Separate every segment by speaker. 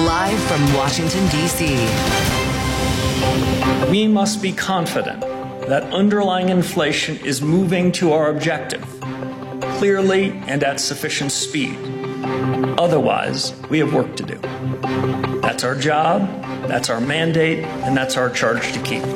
Speaker 1: Live from Washington, D.C.
Speaker 2: We must be confident that underlying inflation is moving to our objective, clearly and at sufficient speed. Otherwise, we have work to do. That's our job, that's our mandate, and that's our charge to keep.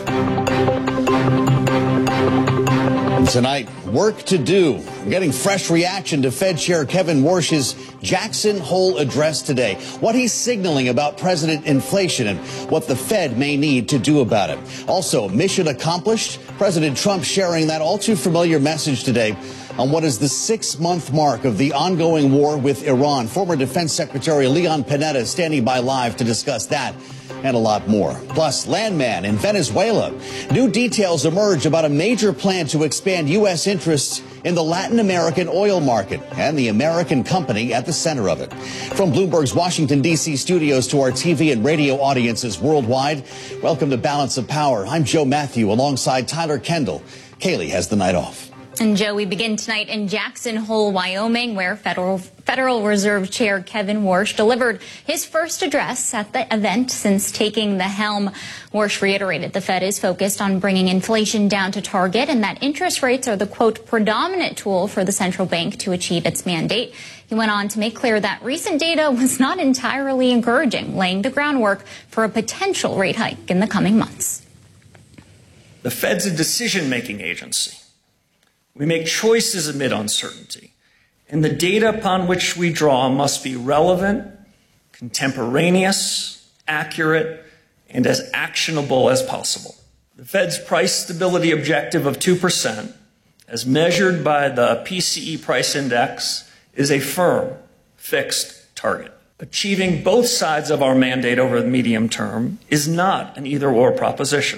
Speaker 3: Tonight, work to do. Getting fresh reaction to Fed Chair Kevin Warsh's Jackson Hole address today. What he's signaling about President inflation and what the Fed may need to do about it. Also, mission accomplished. President Trump sharing that all too familiar message today on what is the 6-month mark of the ongoing war with Iran. Former Defense Secretary Leon Panetta standing by live to discuss that and a lot more. Plus, landman in Venezuela. New details emerge about a major plan to expand U.S. interests in the Latin American oil market and the American company at the center of it. From Bloomberg's Washington, D.C. studios to our TV and radio audiences worldwide, welcome to Balance of Power. I'm Joe Matthew alongside Tyler Kendall. Kaylee has the night off.
Speaker 4: And Joe, we begin tonight in Jackson Hole, Wyoming, where Federal Reserve Chair Kevin Warsh delivered his first address at the event since taking the helm. Warsh reiterated the Fed is focused on bringing inflation down to target and that interest rates are the, quote, predominant tool for the central bank to achieve its mandate. He went on to make clear that recent data was not entirely encouraging, laying the groundwork for a potential rate hike in the coming months.
Speaker 2: The Fed's a decision-making agency. We make choices amid uncertainty, and the data upon which we draw must be relevant, contemporaneous, accurate, and as actionable as possible. The Fed's price stability objective of 2%, as measured by the PCE price index, is a firm, fixed target. Achieving both sides of our mandate over the medium term is not an either-or proposition.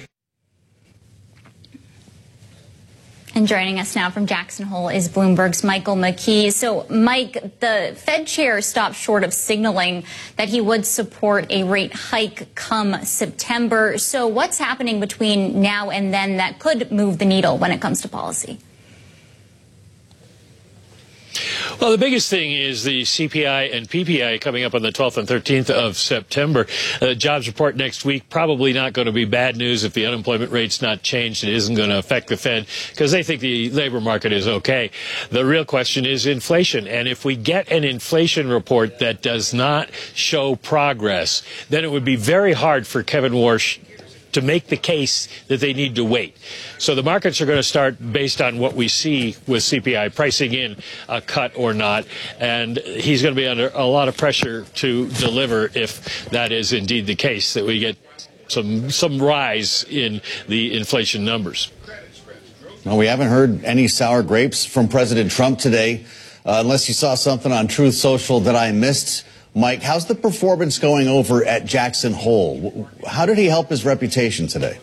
Speaker 4: And joining us now from Jackson Hole is Bloomberg's Michael McKee. So, Mike, the Fed chair stopped short of signaling that he would support a rate hike come September. So what's happening between now and then that could move the needle when it comes to policy?
Speaker 5: Well, the biggest thing is the CPI and PPI coming up on the 12th and 13th of September. Jobs report next week, probably not going to be bad news if the unemployment rate's not changed. It isn't going to affect the Fed because they think the labor market is okay. The real question is inflation. And if we get an inflation report that does not show progress, then it would be very hard for Kevin Warsh to make the case that they need to wait. So the markets are going to start based on what we see with CPI pricing in a cut or not. And he's going to be under a lot of pressure to deliver if that is indeed the case, that we get some rise in the inflation numbers.
Speaker 3: Well, we haven't heard any sour grapes from President Trump today, unless you saw something on Truth Social that I missed. Mike, how's the performance going over at Jackson Hole? How did he help his reputation today?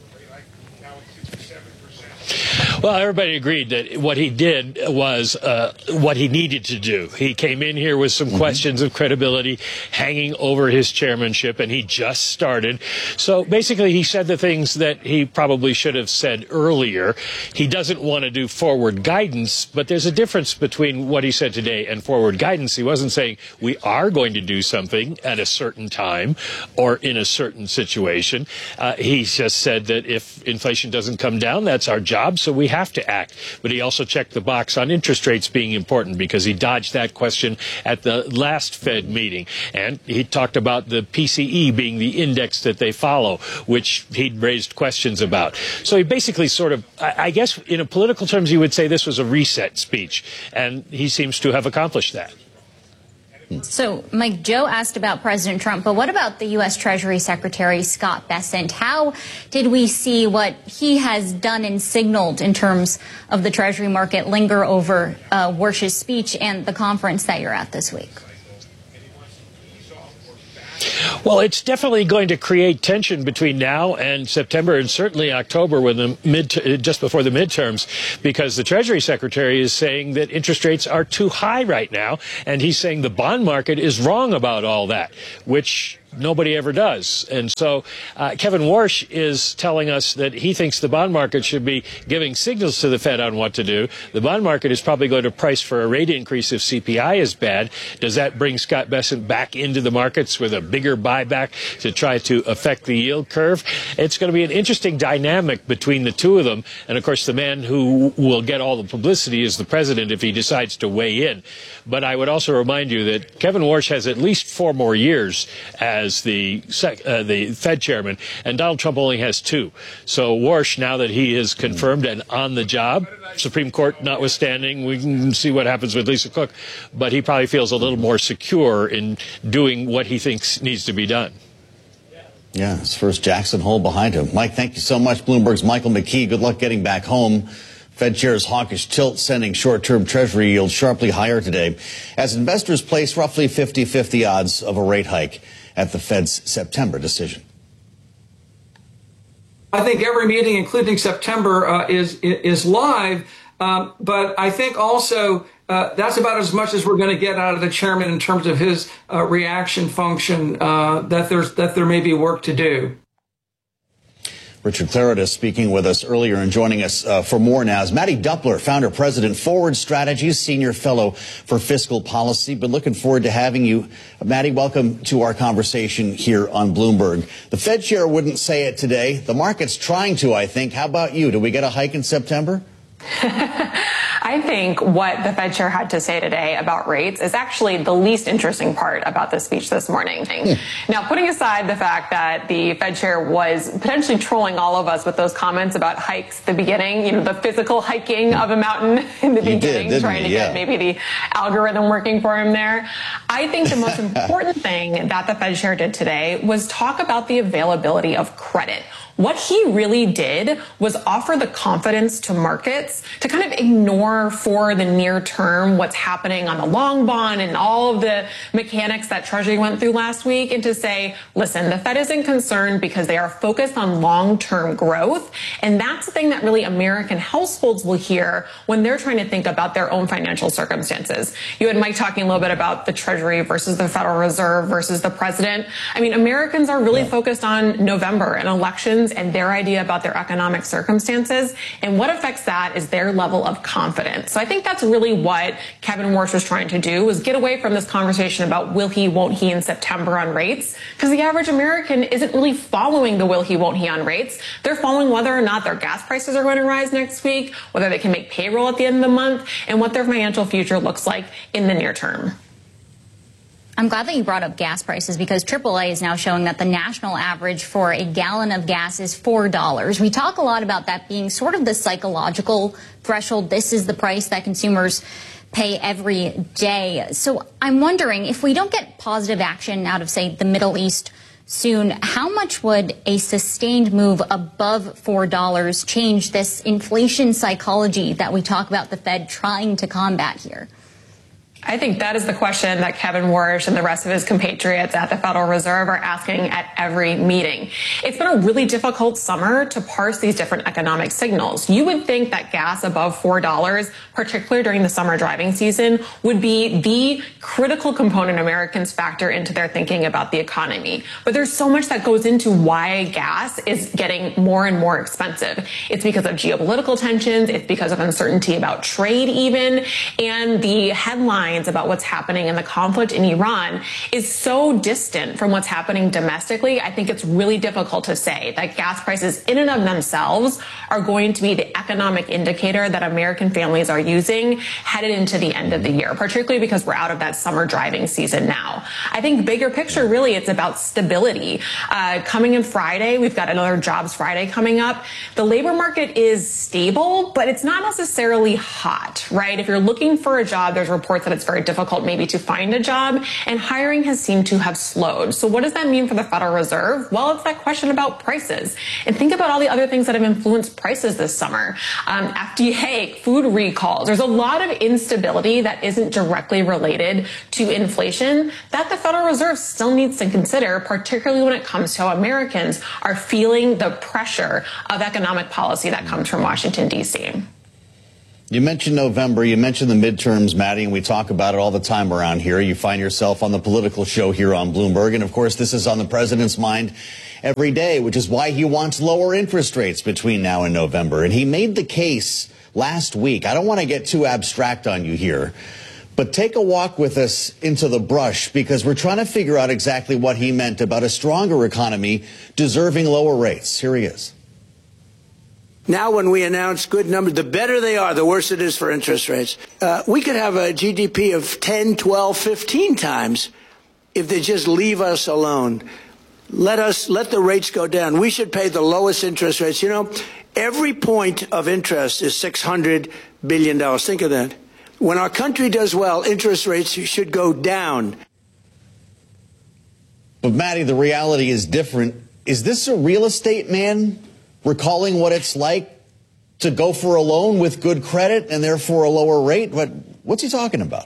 Speaker 5: Well, everybody agreed that what he did was what he needed to do. He came in here with some questions of credibility hanging over his chairmanship, and he just started. So basically, he said the things that he probably should have said earlier. He doesn't want to do forward guidance, but there's a difference between what he said today and forward guidance. He wasn't saying we are going to do something at a certain time or in a certain situation. He just said that if inflation doesn't come down, that's our job, so we have to act. But he also checked the box on interest rates being important because he dodged that question at the last Fed meeting. And he talked about the PCE being the index that they follow, which he'd raised questions about. So he basically sort of, I guess in a political terms, you would say this was a reset speech. And he seems to have accomplished that.
Speaker 4: So, Mike, Joe asked about President Trump, but what about the U.S. Treasury Secretary Scott Bessent? How did we see what he has done and signaled in terms of the Treasury market linger over Warsh's speech and the conference that you're at this week?
Speaker 5: Well, it's definitely going to create tension between now and September, and certainly October, when just before the midterms, because the Treasury Secretary is saying that interest rates are too high right now, and he's saying the bond market is wrong about all that, which nobody ever does. And so Kevin Warsh is telling us that he thinks the bond market should be giving signals to the Fed on what to do. The bond market is probably going to price for a rate increase if CPI is bad. Does that bring Scott Bessent back into the markets with a bigger buyback to try to affect the yield curve? It's going to be an interesting dynamic between the two of them. And, of course, the man who will get all the publicity is the president if he decides to weigh in. But I would also remind you that Kevin Warsh has at least 4 more years as the Fed chairman, and Donald Trump only has 2. So Warsh, now that he is confirmed and on the job, Supreme Court notwithstanding, we can see what happens with Lisa Cook, but he probably feels a little more secure in doing what he thinks needs to be done.
Speaker 3: Yeah, his first Jackson Hole behind him. Mike, thank you so much. Bloomberg's Michael McKee. Good luck getting back home. Fed chair's hawkish tilt sending short-term Treasury yields sharply higher today as investors place roughly 50-50 odds of a rate hike at the Fed's September decision.
Speaker 6: I think every meeting, including September, is live. But I think also that's about as much as we're going to get out of the chairman in terms of his reaction function, that there may be work to do.
Speaker 3: Richard Clarida speaking with us earlier and joining us for more now is Maddie Duppler, founder, president, Forward Strategies, senior fellow for fiscal policy. Been looking forward to having you. Maddie, welcome to our conversation here on Bloomberg. The Fed chair wouldn't say it today. The market's trying to, I think. How about you? Do we get a hike in September?
Speaker 7: I think what the Fed chair had to say today about rates is actually the least interesting part about the speech this morning. Now, putting aside the fact that the Fed chair was potentially trolling all of us with those comments about hikes at the beginning, you know, the physical hiking of a mountain in the beginning, trying to get maybe the algorithm working for him there. I think the most important thing that the Fed chair did today was talk about the availability of credit. What he really did was offer the confidence to markets to kind of ignore for the near term what's happening on the long bond and all of the mechanics that Treasury went through last week, and to say, listen, the Fed isn't concerned because they are focused on long-term growth. And that's the thing that really American households will hear when they're trying to think about their own financial circumstances. You had Mike talking a little bit about the Treasury versus the Federal Reserve versus the president. I mean, Americans are really focused on November and elections and their idea about their economic circumstances, and what affects that is their level of confidence. So I think that's really what Kevin Warsh was trying to do, was get away from this conversation about will he, won't he in September on rates, because the average American isn't really following the will he, won't he on rates. They're following whether or not their gas prices are going to rise next week, whether they can make payroll at the end of the month, and what their financial future looks like in the near term.
Speaker 4: I'm glad that you brought up gas prices, because AAA is now showing that the national average for a gallon of gas is $4. We talk a lot about that being sort of the psychological threshold. This is the price that consumers pay every day. So I'm wondering, if we don't get positive action out of, say, the Middle East soon, how much would a sustained move above $4 change this inflation psychology that we talk about the Fed trying to combat here?
Speaker 7: I think that is the question that Kevin Warsh and the rest of his compatriots at the Federal Reserve are asking at every meeting. It's been a really difficult summer to parse these different economic signals. You would think that gas above $4, particularly during the summer driving season, would be the critical component Americans factor into their thinking about the economy. But there's so much that goes into why gas is getting more and more expensive. It's because of geopolitical tensions. It's because of uncertainty about trade even. And the headline about what's happening in the conflict in Iran is so distant from what's happening domestically. I think it's really difficult to say that gas prices in and of themselves are going to be the economic indicator that American families are using headed into the end of the year, particularly because we're out of that summer driving season now. I think bigger picture, really, it's about stability. Coming in Friday, we've got another Jobs Friday coming up. The labor market is stable, but it's not necessarily hot, right? If you're looking for a job, there's reports that it's it's very difficult maybe to find a job, and hiring has seemed to have slowed. So what does that mean for the Federal Reserve? Well, it's that question about prices. And think about all the other things that have influenced prices this summer. FDA, food recalls. There's a lot of instability that isn't directly related to inflation that the Federal Reserve still needs to consider, particularly when it comes to how Americans are feeling the pressure of economic policy that comes from Washington, D.C.
Speaker 3: You mentioned November, you mentioned the midterms, Maddie, and we talk about it all the time around here. You find yourself on the political show here on Bloomberg, and of course this is on the president's mind every day, which is why he wants lower interest rates between now and November. And he made the case last week. I don't want to get too abstract on you here, but take a walk with us into the brush, because we're trying to figure out exactly what he meant about a stronger economy deserving lower rates. Here he is.
Speaker 8: Now, when we announce good numbers, the better they are, the worse it is for interest rates. We could have a GDP of 10, 12, 15 times if they just leave us alone. Let the rates go down. We should pay the lowest interest rates. You know, every point of interest is $600 billion. Think of that. When our country does well, interest rates should go down.
Speaker 3: But, Maddie, the reality is different. Is this a real estate man recalling what it's like to go for a loan with good credit and therefore a lower rate? What's he talking about?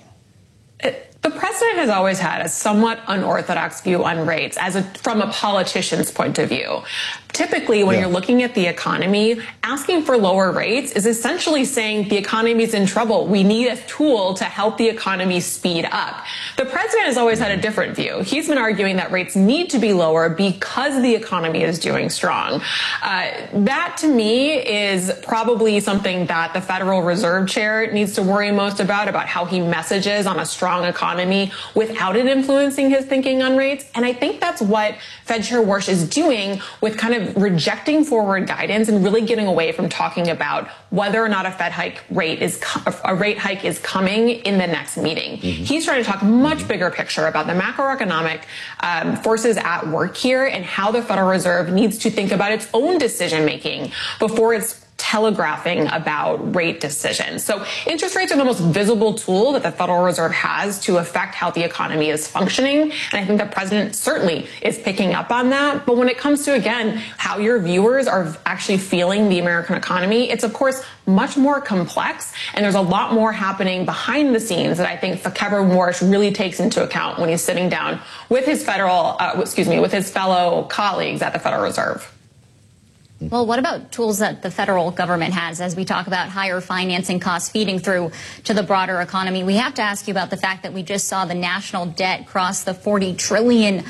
Speaker 7: The president has always had a somewhat unorthodox view on rates from a politician's point of view. Typically, when you're looking at the economy, asking for lower rates is essentially saying the economy is in trouble. We need a tool to help the economy speed up. The president has always had a different view. He's been arguing that rates need to be lower because the economy is doing strong. That, to me, is probably something that the Federal Reserve Chair needs to worry most about how he messages on a strong economy without it influencing his thinking on rates. And I think that's what Fed Chair Warsh is doing with kind of rejecting forward guidance and really getting away from talking about whether or not a rate hike is coming in the next meeting. He's trying to talk much bigger picture about the macroeconomic forces at work here and how the Federal Reserve needs to think about its own decision making before it's telegraphing about rate decisions. So interest rates are the most visible tool that the Federal Reserve has to affect how the economy is functioning. And I think the president certainly is picking up on that. But when it comes to, again, how your viewers are actually feeling the American economy, it's, of course, much more complex. And there's a lot more happening behind the scenes that I think Kevin Warsh really takes into account when he's sitting down with his with his fellow colleagues at the Federal Reserve.
Speaker 4: Well, what about tools that the federal government has as we talk about higher financing costs feeding through to the broader economy? We have to ask you about the fact that we just saw the national debt cross the $40 trillion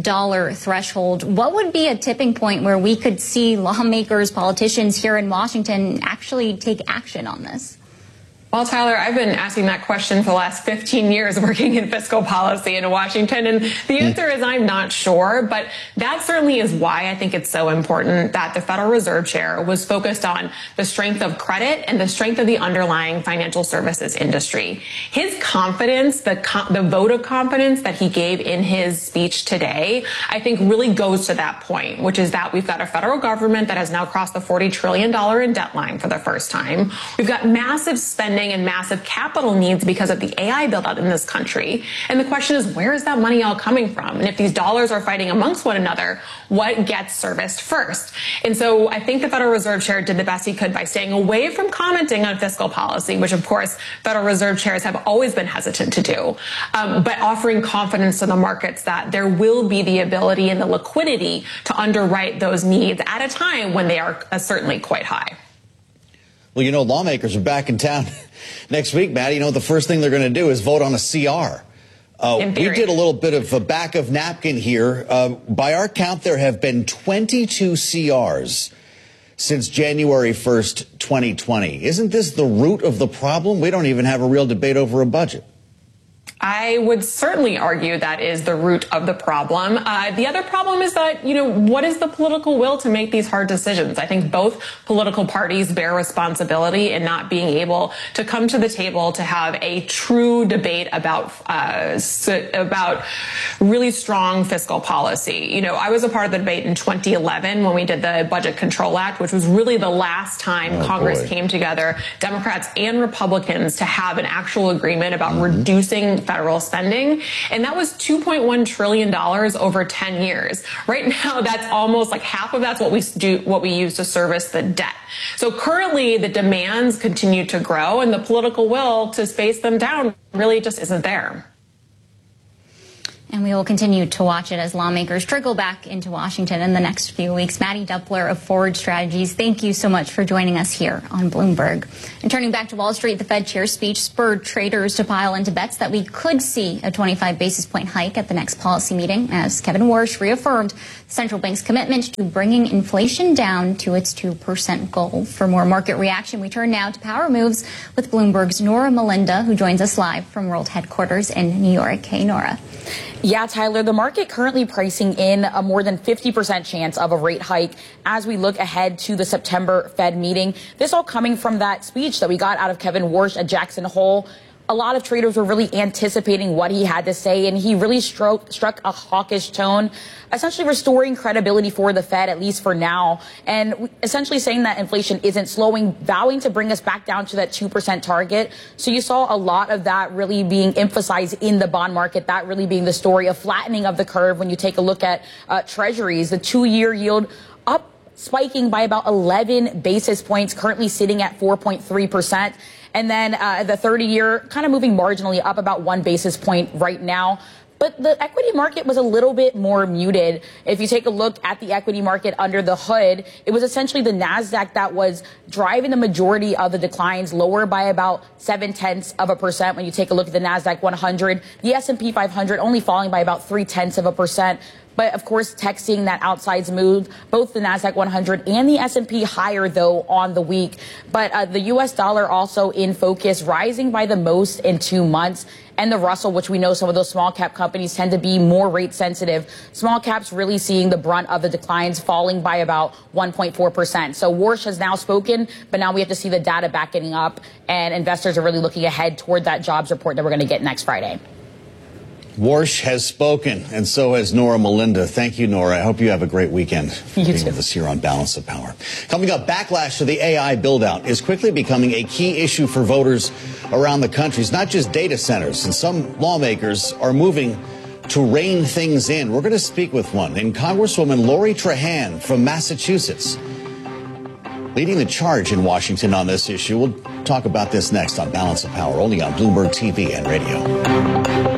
Speaker 4: threshold. What would be a tipping point where we could see lawmakers, politicians here in Washington actually take action on this?
Speaker 7: Well, Tyler, I've been asking that question for the last 15 years working in fiscal policy in Washington, and the answer is I'm not sure, but that certainly is why I think it's so important that the Federal Reserve Chair was focused on the strength of credit and the strength of the underlying financial services industry. His confidence, the vote of confidence that he gave in his speech today, I think really goes to that point, which is that we've got a federal government that has now crossed the $40 trillion in debt line for the first time. We've got massive spending and massive capital needs because of the AI build-out in this country. And the question is, where is that money all coming from? And if these dollars are fighting amongst one another, what gets serviced first? And so I think the Federal Reserve Chair did the best he could by staying away from commenting on fiscal policy, which of course Federal Reserve Chairs have always been hesitant to do, but offering confidence to the markets that there will be the ability and the liquidity to underwrite those needs at a time when they are certainly quite high.
Speaker 3: Well, you know, lawmakers are back in town next week, Matt. You know, the first thing they're going to do is vote on a CR. We did a little bit of a back of napkin here. By our count, there have been 22 CRs since January 1st, 2020. Isn't this the root of the problem? We don't even have a real debate over a budget.
Speaker 7: I would certainly argue that is the root of the problem. The other problem is that, what is the political will to make these hard decisions? I think both political parties bear responsibility in not being able to come to the table to have a true debate about really strong fiscal policy. I was a part of the debate in 2011 when we did the Budget Control Act, which was really the last time Congress came together, Democrats and Republicans, to have an actual agreement about reducing federal spending. And that was $2.1 trillion over 10 years. Right now, that's almost like half of that's what we use to service the debt. So currently, the demands continue to grow, and the political will to space them down really just isn't there.
Speaker 4: And we will continue to watch it as lawmakers trickle back into Washington in the next few weeks. Maddie Doepler of Forward Strategies, thank you so much for joining us here on Bloomberg. And turning back to Wall Street, the Fed chair's speech spurred traders to pile into bets that we could see a 25 basis point hike at the next policy meeting, as Kevin Warsh reaffirmed the central bank's commitment to bringing inflation down to its 2% goal. For more market reaction, we turn now to Power Moves with Bloomberg's Nora Melinda, who joins us live from World Headquarters in New York. Hey, Nora.
Speaker 9: Yeah, Tyler, the market currently pricing in a more than 50% chance of a rate hike as we look ahead to the September Fed meeting. This all coming from that speech that we got out of Kevin Warsh at Jackson Hole. A lot of traders were really anticipating what he had to say, and he really struck a hawkish tone, essentially restoring credibility for the Fed, at least for now, and essentially saying that inflation isn't slowing, vowing to bring us back down to that 2% target. So you saw a lot of that really being emphasized in the bond market, that really being the story of flattening of the curve. When you take a look at treasuries, the 2-year yield up, spiking by about 11 basis points, currently sitting at 4.3%. And then the 30-year kind of moving marginally up about 1 basis point right now. But the equity market was a little bit more muted. If you take a look at the equity market under the hood, it was essentially the NASDAQ that was driving the majority of the declines, lower by about 0.7% when you take a look at the NASDAQ 100. The S&P 500 only falling by about 0.3%. But, of course, tech seeing that outsized move, both the NASDAQ 100 and the S&P higher, though, on the week. But the U.S. dollar also in focus, rising by the most in 2 months. And the Russell, which we know some of those small cap companies tend to be more rate sensitive. Small caps really seeing the brunt of the declines, falling by about 1.4%. So Warsh has now spoken, but now we have to see the data backing up. And investors are really looking ahead toward that jobs report that we're going to get next Friday.
Speaker 3: Warsh has spoken, and so has Nora Melinda. Thank you, Nora. I hope you have a great weekend.
Speaker 9: You too.
Speaker 3: Being with us here on Balance of Power. Coming up, backlash to the AI build-out is quickly becoming a key issue for voters around the country. It's not just data centers, and some lawmakers are moving to rein things in. We're going to speak with one, and Congresswoman Lori Trahan from Massachusetts, leading the charge in Washington on this issue. We'll talk about this next on Balance of Power, only on Bloomberg TV and radio.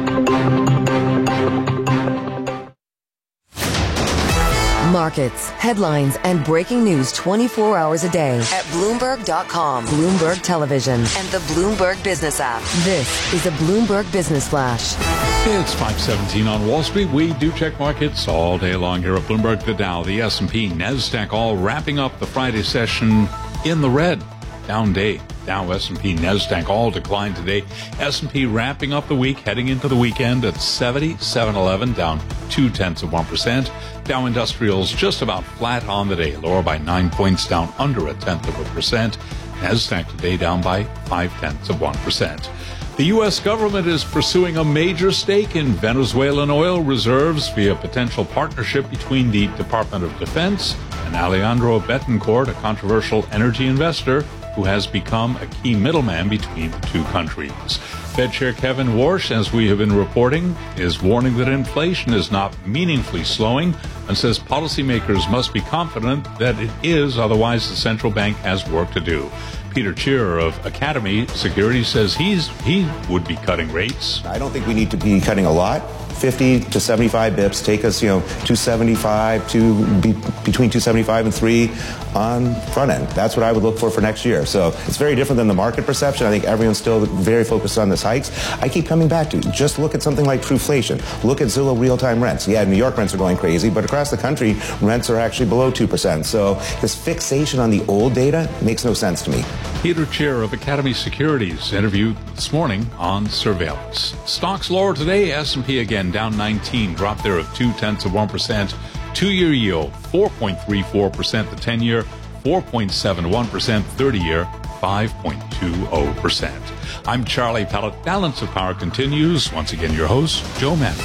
Speaker 1: Markets, headlines, and breaking news 24 hours a day at Bloomberg.com, Bloomberg Television, and the Bloomberg Business app. This is a Bloomberg Business Flash.
Speaker 10: It's 5:17 on Wall Street. We do check markets all day long here at Bloomberg. The Dow, the S&P, NASDAQ all wrapping up the Friday session in the red. Down day. Dow, S&P, NASDAQ all declined today. S&P wrapping up the week, heading into the weekend at 77.11, down 0.2%. Dow Industrials just about flat on the day, lower by 9 points, down under 0.1%. NASDAQ today down by 0.5%. The U.S. government is pursuing a major stake in Venezuelan oil reserves via potential partnership between the Department of Defense and Alejandro Betancourt, a controversial energy investor who has become a key middleman between the two countries. Fed Chair Kevin Warsh, as we have been reporting, is warning that inflation is not meaningfully slowing and says policymakers must be confident that it is, otherwise the central bank has work to do. Peter Cheer of Academy Securities says he would be cutting rates.
Speaker 11: I don't think we need to be cutting a lot. 50 to 75 bips take us, 275 to between 275 and 3 on front end. That's what I would look for next year. So it's very different than the market perception. I think everyone's still very focused on this hikes. I keep coming back to just look at something like Trueflation. Look at Zillow real-time rents. Yeah, New York rents are going crazy, but across the country, rents are actually below 2%. So this fixation on the old data makes no sense to me.
Speaker 10: Peter Cheer of Academy Securities interviewed this morning on surveillance. Stocks lower today. S&P again down 19, drop there of 0.2%. 2-year yield 4.34%. The 10-year 4.71%. 30-year 5.20%. I'm Charlie Pellet. Balance of Power continues. Once again, your host, Joe Matthew.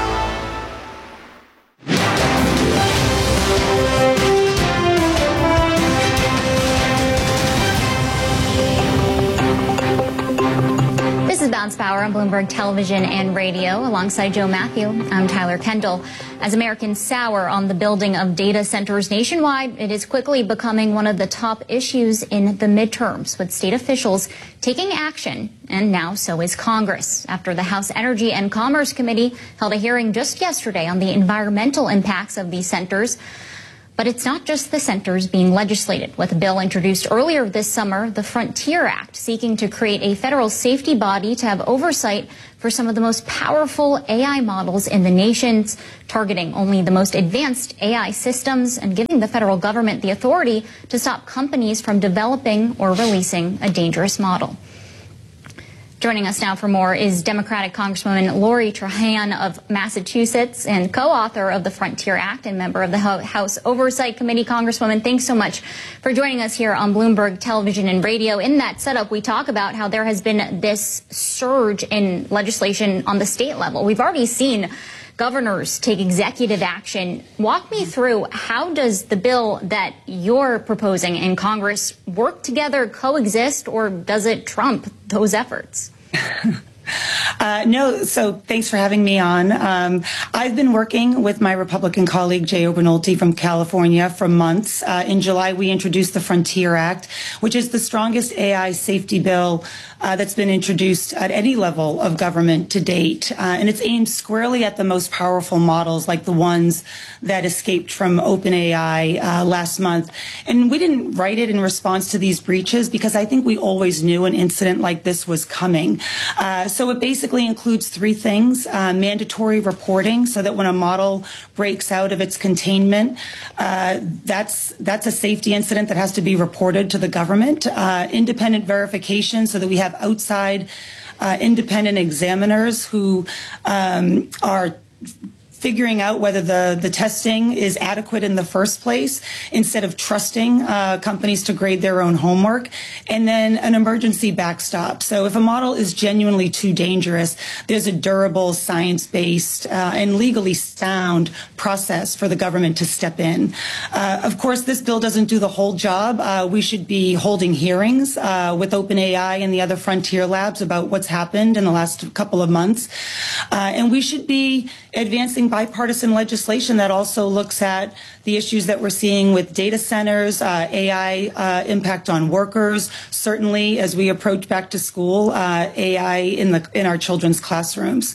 Speaker 4: Balance Power on Bloomberg Television and Radio. Alongside Joe Matthew, I'm Tyler Kendall. As Americans sour on the building of data centers nationwide, it is quickly becoming one of the top issues in the midterms, with state officials taking action, and now so is Congress, after the House Energy and Commerce Committee held a hearing just yesterday on the environmental impacts of these centers. But it's not just the centers being legislated. With a bill introduced earlier this summer, the Frontier Act, seeking to create a federal safety body to have oversight for some of the most powerful AI models in the nation, targeting only the most advanced AI systems and giving the federal government the authority to stop companies from developing or releasing a dangerous model. Joining us now for more is Democratic Congresswoman Lori Trahan of Massachusetts and co-author of the Frontier Act and member of the House Oversight Committee. Congresswoman, thanks so much for joining us here on Bloomberg Television and Radio. In that setup, we talk about how there has been this surge in legislation on the state level. We've already seen governors take executive action. Walk me through, how does the bill that you're proposing in Congress work together, coexist, or does it trump those efforts?
Speaker 12: No, so thanks for having me on. I've been working with my Republican colleague, Jay Obernolte from California, for months. In July, we introduced the Frontier Act, which is the strongest AI safety bill that's been introduced at any level of government to date. And it's aimed squarely at the most powerful models, like the ones that escaped from OpenAI last month. And we didn't write it in response to these breaches because I think we always knew an incident like this was coming. So it basically includes three things: mandatory reporting, so that when a model breaks out of its containment, that's a safety incident that has to be reported to the government. Independent verification, so that we have outside independent examiners who are figuring out whether the testing is adequate in the first place, instead of trusting companies to grade their own homework. And then an emergency backstop. So if a model is genuinely too dangerous, there's a durable, science-based, and legally sound process for the government to step in. Of course, this bill doesn't do the whole job. We should be holding hearings with OpenAI and the other frontier labs about what's happened in the last couple of months. And we should be advancing bipartisan legislation that also looks at the issues that we're seeing with data centers, AI impact on workers, certainly as we approach back to school, AI in our children's classrooms.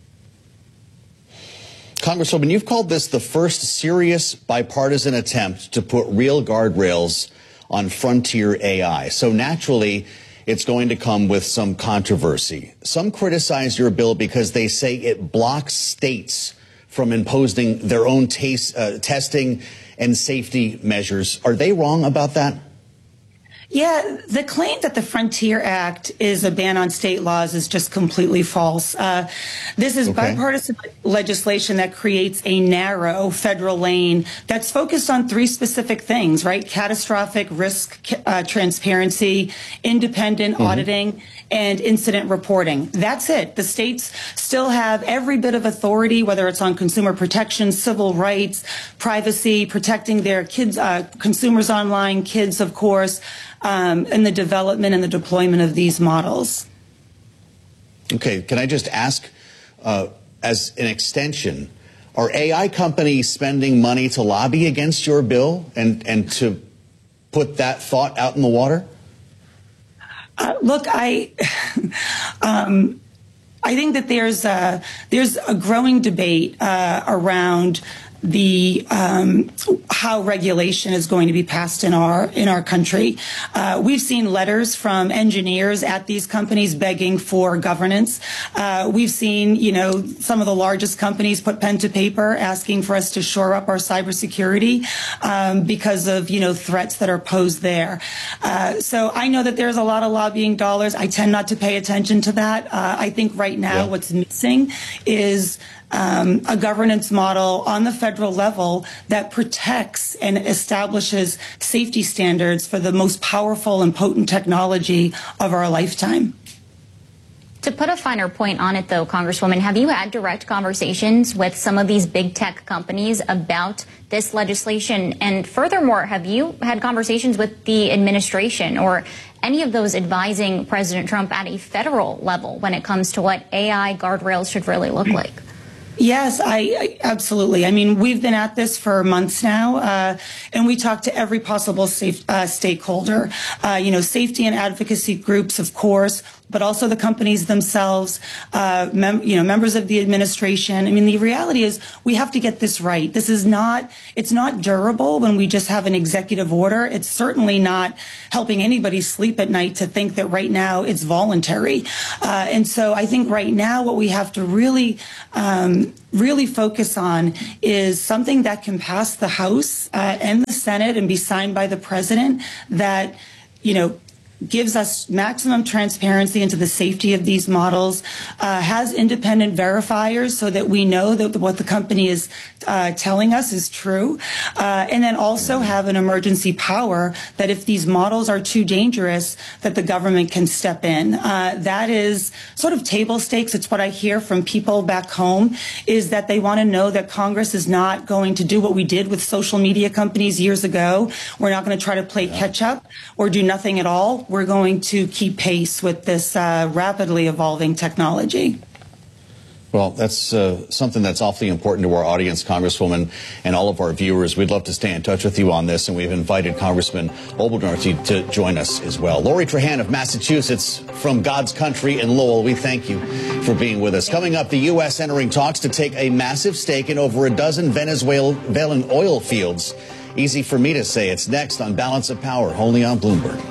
Speaker 3: Congresswoman, you've called this the first serious bipartisan attempt to put real guardrails on frontier AI. So naturally, it's going to come with some controversy. Some criticize your bill because they say it blocks states from imposing their own testing and safety measures. Are they wrong about that?
Speaker 12: Yeah, the claim that the Frontier Act is a ban on state laws is just completely false. This is bipartisan legislation that creates a narrow federal lane that's focused on three specific things, right? Catastrophic risk transparency, independent auditing, and incident reporting. That's it. The states still have every bit of authority, whether it's on consumer protection, civil rights, privacy, protecting their kids, consumers online, kids, of course, and the development and the deployment of these models.
Speaker 3: Okay, can I just ask, as an extension, are AI companies spending money to lobby against your bill and to put that thought out in the water?
Speaker 12: Look, I think that there's a growing debate around how regulation is going to be passed in our country. We've seen letters from engineers at these companies begging for governance. We've seen, some of the largest companies put pen to paper asking for us to shore up our cybersecurity because of, threats that are posed there. So I know that there's a lot of lobbying dollars. I tend not to pay attention to that. I think right now what's missing is a governance model on the federal level that protects and establishes safety standards for the most powerful and potent technology of our lifetime.
Speaker 4: To put a finer point on it, though, Congresswoman, have you had direct conversations with some of these big tech companies about this legislation? And furthermore, have you had conversations with the administration or any of those advising President Trump at a federal level when it comes to what AI guardrails should really look like?
Speaker 12: Yes, I absolutely. I mean, we've been at this for months now, and we talk to every possible stakeholder, safety and advocacy groups, of course, but also the companies themselves, members of the administration. I mean, the reality is we have to get this right. It's not durable when we just have an executive order. It's certainly not helping anybody sleep at night to think that right now it's voluntary. And so I think right now what we have to really focus on is something that can pass the House and the Senate and be signed by the president that, gives us maximum transparency into the safety of these models, has independent verifiers so that we know that what the company is telling us is true, and then also have an emergency power that if these models are too dangerous, that the government can step in. That is sort of table stakes. It's what I hear from people back home, is that they want to know that Congress is not going to do what we did with social media companies years ago. We're not going to try to play catch up or do nothing at all. We're going to keep pace with this rapidly evolving technology.
Speaker 3: Well, that's something that's awfully important to our audience, Congresswoman, and all of our viewers. We'd love to stay in touch with you on this, and we've invited Congressman Oberdorf to join us as well. Lori Trahan of Massachusetts, from God's country in Lowell, we thank you for being with us. Coming up, the U.S. entering talks to take a massive stake in over a dozen Venezuelan oil fields. Easy for me to say. It's next on Balance of Power, only on Bloomberg.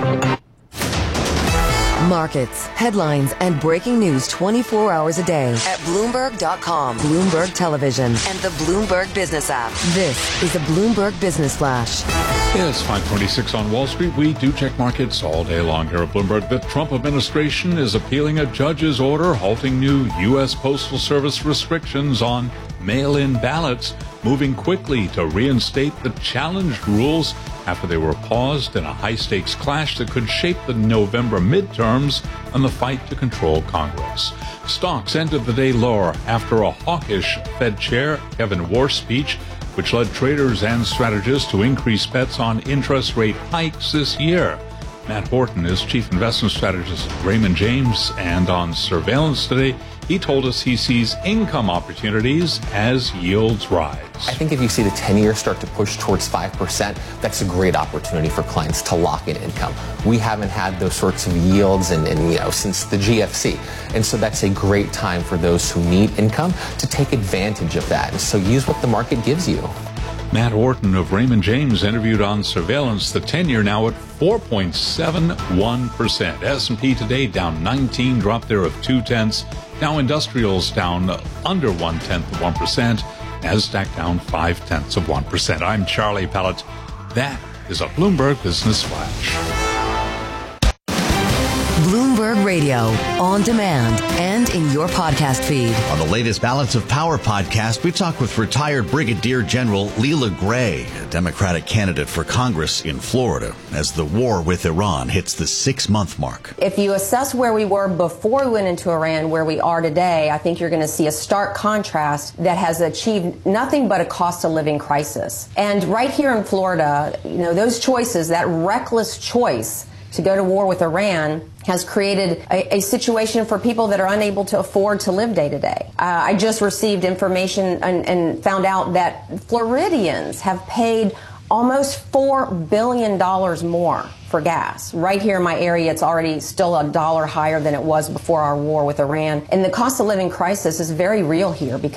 Speaker 1: Markets, headlines, and breaking news 24 hours a day at Bloomberg.com, Bloomberg Television, and the Bloomberg Business app. This is a Bloomberg Business Flash.
Speaker 10: It's 5:26 on Wall Street. We do check markets all day long here at Bloomberg. The Trump administration is appealing a judge's order halting new U.S. Postal Service restrictions on mail-in ballots, moving quickly to reinstate the challenged rules after they were paused in a high-stakes clash that could shape the November midterms and the fight to control Congress. Stocks ended the day lower after a hawkish Fed Chair Kevin Warsh speech, which led traders and strategists to increase bets on interest rate hikes this year. Matt Horton is chief investment strategist at Raymond James, and on Surveillance today, he told us he sees income opportunities as yields rise.
Speaker 13: I think if you see the 10-year start to push towards 5%, that's a great opportunity for clients to lock in income. We haven't had those sorts of yields since the GFC. And so that's a great time for those who need income to take advantage of that. And so use what the market gives you.
Speaker 10: Matt Horton of Raymond James interviewed on Surveillance. The 10-year now at 4.71%. S&P today down 19, drop there of 0.2. Dow Industrials down under 0.1%. NASDAQ down 0.5%. I'm Charlie Pellett. That is a Bloomberg Business Flash.
Speaker 1: Bloomberg Radio, on demand and in your podcast feed.
Speaker 3: On the latest Balance of Power podcast, we talk with retired Brigadier General Leila Gray, a Democratic candidate for Congress in Florida, as the war with Iran hits the 6-month mark.
Speaker 14: If you assess where we were before we went into Iran, where we are today, I think you're going to see a stark contrast that has achieved nothing but a cost of living crisis. And right here in Florida, those choices, that reckless choice to go to war with Iran has created a situation for people that are unable to afford to live day to day. I just received information and found out that Floridians have paid almost $4 billion more for gas. Right here in my area, it's already still $1 higher than it was before our war with Iran. And the cost of living crisis is very real here because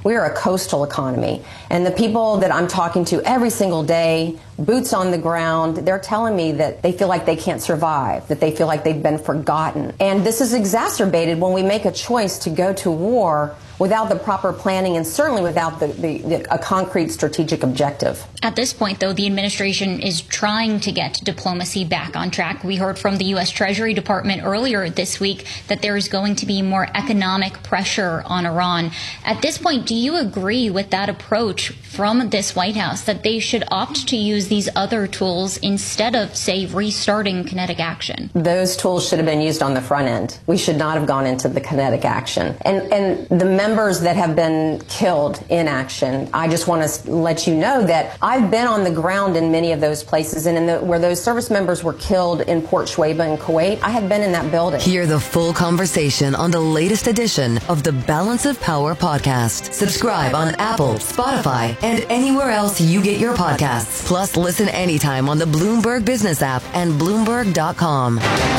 Speaker 14: We are a coastal economy. And the people that I'm talking to every single day, boots on the ground, they're telling me that they feel like they can't survive, that they feel like they've been forgotten. And this is exacerbated when we make a choice to go to war without the proper planning and certainly without a concrete strategic objective.
Speaker 4: At this point, though, the administration is trying to get diplomacy back on track. We heard from the U.S. Treasury Department earlier this week that there is going to be more economic pressure on Iran. At this point, do you agree with that approach from this White House, that they should opt to use these other tools instead of, say, restarting kinetic action?
Speaker 14: Those tools should have been used on the front end. We should not have gone into the kinetic action. And the members that have been killed in action, I just want to let you know that I've been on the ground in many of those places, and where those service members were killed in Port Shuaibah in Kuwait, I have been in that building.
Speaker 1: Hear the full conversation on the latest edition of the Balance of Power podcast. Subscribe on Apple, Spotify, and anywhere else you get your podcasts. Plus, listen anytime on the Bloomberg Business app and Bloomberg.com.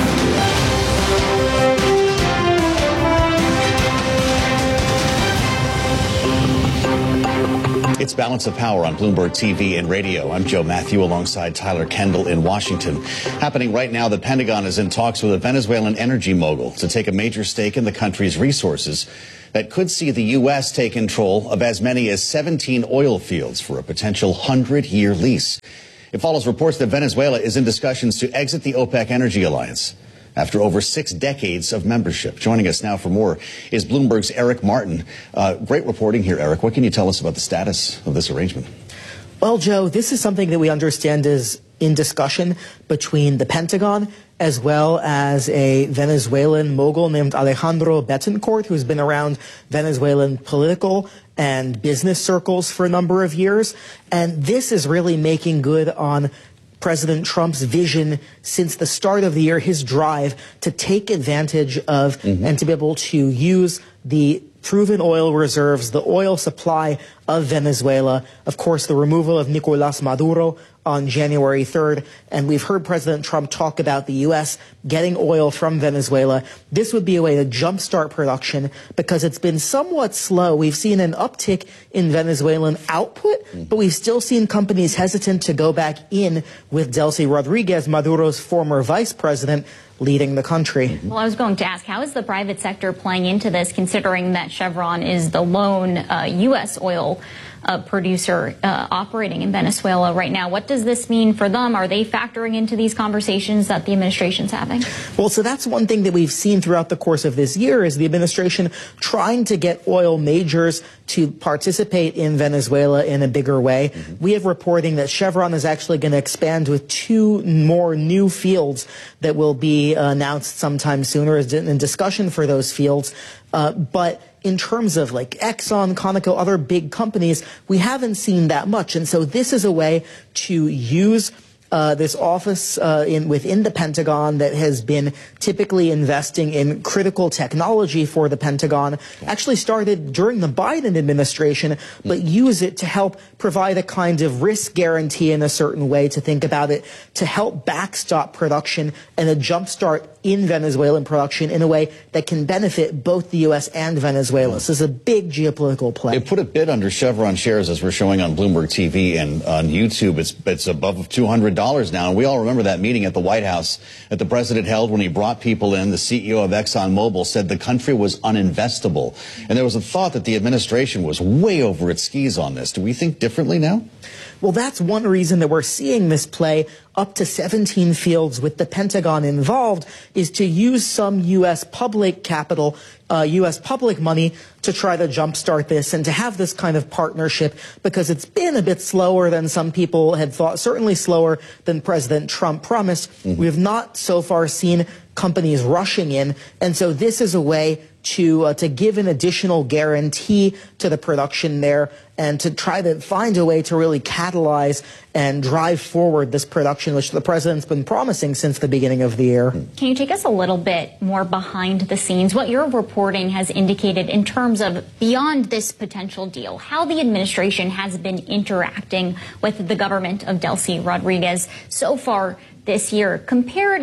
Speaker 3: It's Balance of Power on Bloomberg TV and radio. I'm Joe Matthew alongside Tyler Kendall in Washington. Happening right now, the Pentagon is in talks with a Venezuelan energy mogul to take a major stake in the country's resources that could see the U.S. take control of as many as 17 oil fields for a potential 100-year lease. It follows reports that Venezuela is in discussions to exit the OPEC energy alliance after over 6 decades of membership. Joining us now for more is Bloomberg's Eric Martin. Great reporting here, Eric. What can you tell us about the status of this arrangement?
Speaker 15: Well, Joe, this is something that we understand is in discussion between the Pentagon as well as a Venezuelan mogul named Alejandro Betancourt, who's been around Venezuelan political and business circles for a number of years. And this is really making good on President Trump's vision since the start of the year, his drive to take advantage of and to be able to use the proven oil reserves, the oil supply of Venezuela, of course, the removal of Nicolás Maduro on January 3rd. And we've heard President Trump talk about the U.S. getting oil from Venezuela. This would be a way to jumpstart production because it's been somewhat slow. We've seen an uptick in Venezuelan output, but we've still seen companies hesitant to go back in with Delcy Rodriguez, Maduro's former vice president, leading the country.
Speaker 4: Well, I was going to ask, how is the private sector playing into this, considering that Chevron is the lone U.S. oil producer operating in Venezuela right now? What does this mean for them? Are they factoring into these conversations that the administration's having?
Speaker 15: Well, so that's one thing that we've seen throughout the course of this year is the administration trying to get oil majors to participate in Venezuela in a bigger way. We have reporting that Chevron is actually going to expand with 2 more new fields that will be announced sometime sooner, as in discussion for those fields. But in terms of like Exxon, Conoco, other big companies, we haven't seen that much. And so this is a way to use this office within the Pentagon that has been typically investing in critical technology for the Pentagon, actually started during the Biden administration, but use it to help provide a kind of risk guarantee in a certain way, to think about it, to help backstop production and a jumpstart in Venezuelan production in a way that can benefit both the U.S. and Venezuela. So this is a big geopolitical play.
Speaker 3: It put a bid under Chevron shares, as we're showing on Bloomberg TV and on YouTube. It's above $200 now. And we all remember that meeting at the White House that the president held when he brought people in. The CEO of ExxonMobil said the country was uninvestable. And there was a thought that the administration was way over its skis on this. Do we think differently now?
Speaker 15: Well, that's one reason that we're seeing this play up to 17 fields with the Pentagon involved, is to use some U.S. public capital, U.S. public money to try to jumpstart this and to have this kind of partnership, because it's been a bit slower than some people had thought, certainly slower than President Trump promised. We have not so far seen companies rushing in. And so this is a way to give an additional guarantee to the production there and to try to find a way to really catalyze and drive forward this production, which the president's been promising since the beginning of the year.
Speaker 4: Can you take us a little bit more behind the scenes, what your reporting has indicated in terms of beyond this potential deal, how the administration has been interacting with the government of Delcy Rodriguez so far this year, compared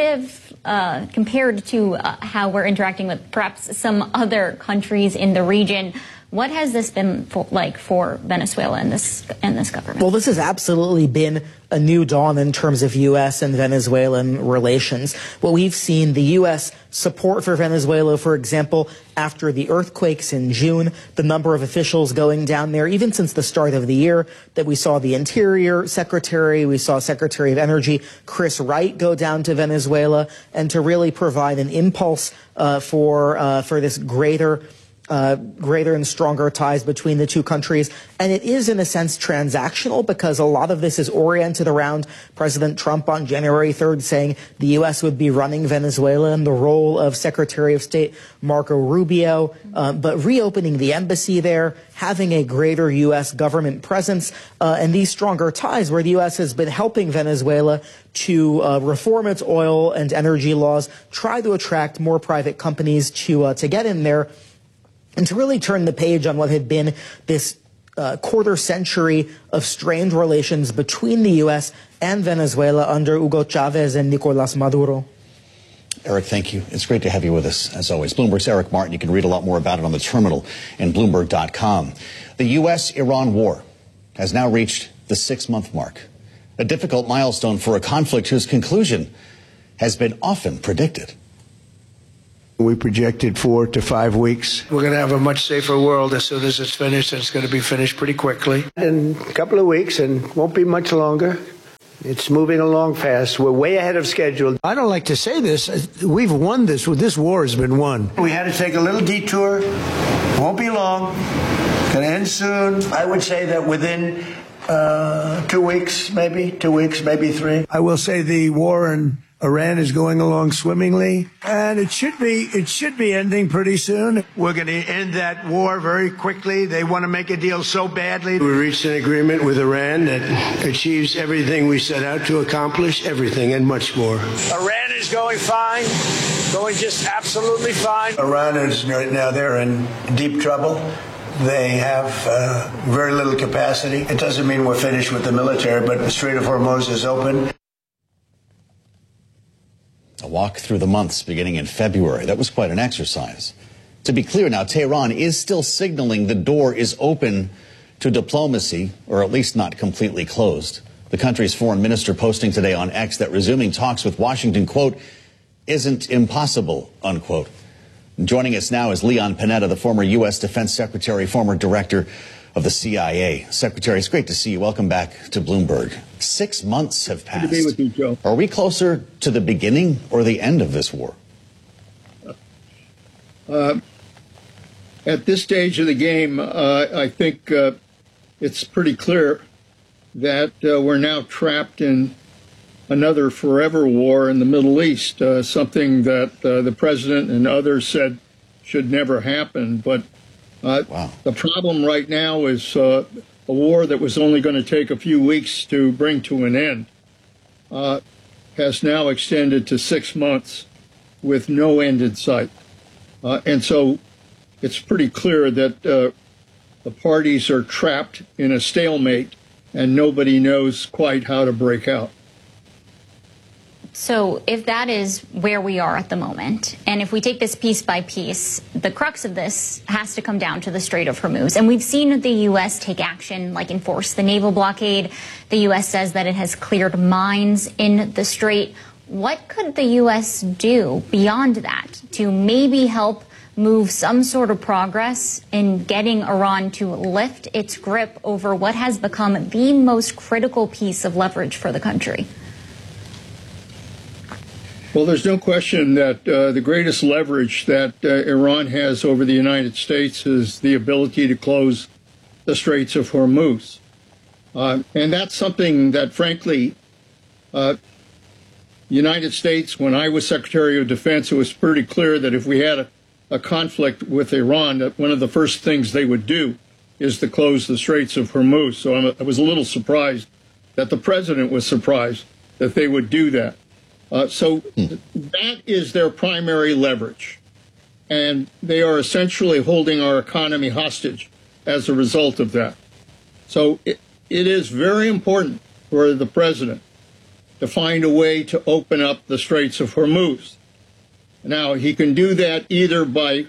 Speaker 4: to how we're interacting with perhaps some other countries in the region? What has this been like for Venezuela and this government?
Speaker 15: Well, this has absolutely been a new dawn in terms of U.S. and Venezuelan relations. What we've seen, the U.S. support for Venezuela, for example, after the earthquakes in June, the number of officials going down there, even since the start of the year, that we saw the Interior Secretary, we saw Secretary of Energy Chris Wright go down to Venezuela, and to really provide an impulse for this greater and stronger ties between the two countries. And it is, in a sense, transactional, because a lot of this is oriented around President Trump on January 3rd saying the U.S. would be running Venezuela in the role of Secretary of State Marco Rubio, but reopening the embassy there, having a greater U.S. government presence, and these stronger ties where the U.S. has been helping Venezuela to reform its oil and energy laws, try to attract more private companies to get in there, and to really turn the page on what had been this quarter century of strained relations between the U.S. and Venezuela under Hugo Chavez and Nicolas Maduro.
Speaker 3: Eric, thank you. It's great to have you with us, as always. Bloomberg's Eric Martin. You can read a lot more about it on the terminal and Bloomberg.com. The U.S.-Iran war has now reached the 6-month mark, a difficult milestone for a conflict whose conclusion has been often predicted.
Speaker 8: We projected 4 to 5 weeks. We're going to have a much safer world as soon as it's finished, and it's going to be finished pretty quickly. In a couple of weeks, and won't be much longer. It's moving along fast. We're way ahead of schedule. I don't like to say this. We've won this. This war has been won. We had to take a little detour. Won't be long. Going to end soon. I would say that within 2 weeks, maybe 3. I will say the war in Iran is going along swimmingly, and it should be ending pretty soon. We're going to end that war very quickly. They want to make a deal so badly. We reached an agreement with Iran that achieves everything we set out to accomplish, everything and much more. Iran is going fine, going just absolutely fine. Iran is right now, they're in deep trouble. They have very little capacity. It doesn't mean we're finished with the military, but the Strait of Hormuz is open.
Speaker 3: A walk through the months beginning in February. That was quite an exercise. To be clear now, Tehran is still signaling the door is open to diplomacy, or at least not completely closed. The country's foreign minister posting today on X that resuming talks with Washington, quote, isn't impossible, unquote. Joining us now is Leon Panetta, the former U.S. Defense Secretary, former director of the CIA. Secretary, it's great to see you. Welcome back to Bloomberg. 6 months have passed.
Speaker 16: Good to be with you, Joe.
Speaker 3: Are we closer to the beginning or the end of this war?
Speaker 16: At this stage of the game, I think it's pretty clear that we're now trapped in another forever war in the Middle East, something that the president and others said should never happen. But the problem right now is a war that was only going to take a few weeks to bring to an end has now extended to 6 months with no end in sight. And so it's pretty clear that the parties are trapped in a stalemate and nobody knows quite how to break out.
Speaker 4: So if that is where we are at the moment, and if we take this piece by piece, the crux of this has to come down to the Strait of Hormuz. And we've seen the U.S. take action, like enforce the naval blockade. The U.S. says that it has cleared mines in the strait. What could the U.S. do beyond that to maybe help move some sort of progress in getting Iran to lift its grip over what has become the most critical piece of leverage for the country?
Speaker 16: Well, there's no question that the greatest leverage that Iran has over the United States is the ability to close the Straits of Hormuz. And that's something that, frankly, the United States, when I was Secretary of Defense, it was pretty clear that if we had a conflict with Iran, that one of the first things they would do is to close the Straits of Hormuz. So I was a little surprised that the president was surprised that they would do that. So that is their primary leverage. And they are essentially holding our economy hostage as a result of that. So it is very important for the president to find a way to open up the Straits of Hormuz. Now, he can do that either by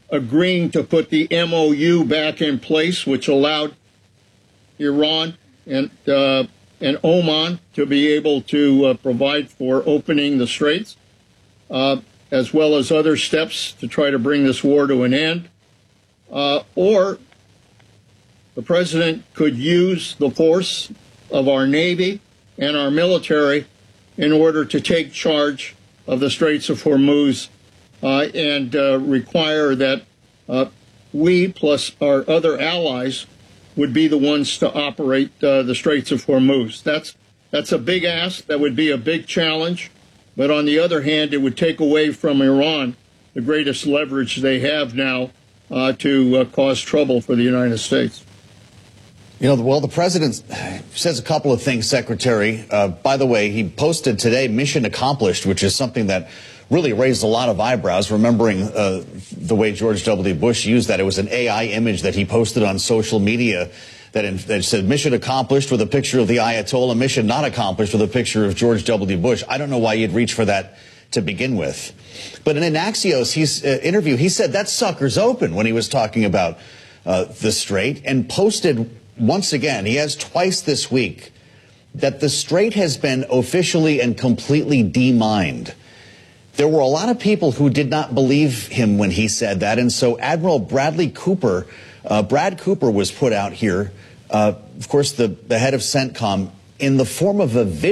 Speaker 16: agreeing to put the MOU back in place, which allowed Iran and Oman to be able to provide for opening the straits, as well as other steps to try to bring this war to an end. Or the president could use the force of our Navy and our military in order to take charge of the Straits of Hormuz and require that we, plus our other allies, would be the ones to operate the Straits of Hormuz. That's a big ask. That would be a big challenge. But on the other hand, it would take away from Iran the greatest leverage they have now to cause trouble for the United States.
Speaker 3: You know, well, the president says a couple of things, Secretary. By the way, he posted today mission accomplished, which is something that really raised a lot of eyebrows, remembering the way George W. Bush used that. It was an AI image that he posted on social media that said mission accomplished with a picture of the Ayatollah, mission not accomplished with a picture of George W. Bush. I don't know why you'd reach for that to begin with. But in an Axios interview, he said that sucker's open when he was talking about the Strait, and posted once again, he has twice this week, that the Strait has been officially and completely demined. There were a lot of people who did not believe him when he said that, and so Admiral Brad Cooper was put out here, of course, the head of CENTCOM, in the form of a video.